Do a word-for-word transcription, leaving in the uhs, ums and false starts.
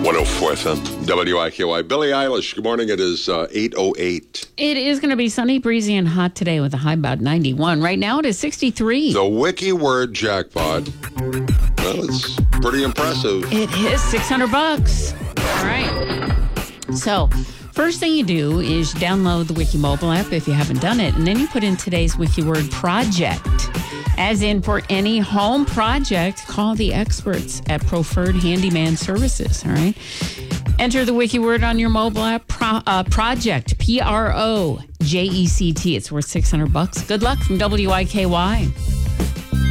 one oh four F M, W I K Y. Billie Eilish, good morning. It is uh, eight oh eight. It is going to be sunny, breezy, and hot today with a high about ninety-one. Right now it is sixty-three. The wiki word jackpot. Well, it's pretty impressive. It is six hundred bucks. All right. So, first thing you do is download the Wiki mobile app if you haven't done it, and then you put in today's wiki word project. As in, for any home project, call the experts at Preferred Handyman Services, all right? Enter the wiki word on your mobile app, pro, uh, project, P R O J E C T. It's worth six hundred bucks. Good luck from W I K Y.